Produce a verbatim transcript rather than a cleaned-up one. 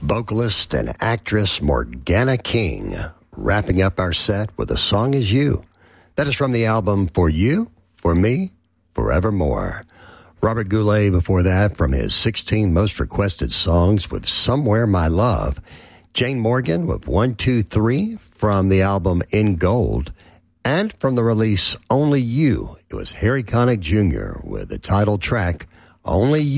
vocalist and actress Morgana King, wrapping up our set with A Song Is You. That is from the album For You, For Me, Forevermore. Robert Goulet before that from his sixteen most requested songs with Somewhere My Love. Jane Morgan with one two three from the album In Gold. And from the release Only You, it was Harry Connick Junior with the title track Only You.